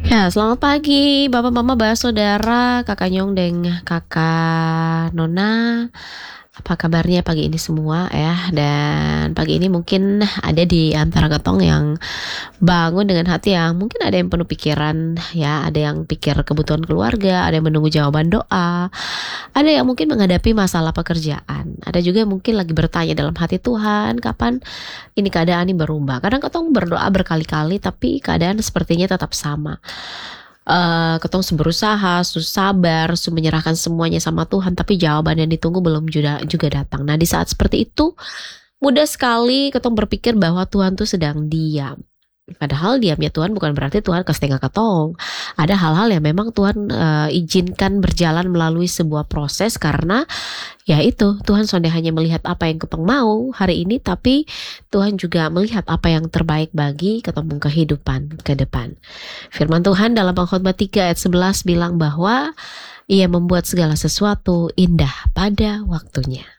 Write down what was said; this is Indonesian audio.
Ya, selamat pagi Bapak, Mama, Saudara, Kakak Nyong, dan Kakak Nona. Apa kabarnya pagi ini semua ya? Dan pagi ini mungkin ada di antara ketong yang bangun dengan hati yang mungkin ada yang penuh pikiran ya, ada yang pikir kebutuhan keluarga, ada yang menunggu jawaban doa, ada yang mungkin menghadapi masalah pekerjaan, ada juga yang mungkin lagi bertanya dalam hati, Tuhan, kapan ini keadaan ini berubah? Kadang ketong berdoa berkali-kali tapi keadaan sepertinya tetap sama. Ketong berusaha, sabar, menyerahkan semuanya sama Tuhan, tapi jawaban yang ditunggu belum juga datang. Nah, di saat seperti itu, mudah sekali ketong berpikir bahwa Tuhan tuh sedang diam. Padahal diamnya Tuhan bukan berarti Tuhan setengah ketong. Ada hal-hal yang memang Tuhan izinkan berjalan melalui sebuah proses karena ya itu, Tuhan sonde hanya melihat apa yang ketong mau hari ini, tapi Tuhan juga melihat apa yang terbaik bagi ketemu kehidupan ke depan. Firman Tuhan dalam Pengkhotbah 3 ayat 11 bilang bahwa Ia membuat segala sesuatu indah pada waktunya.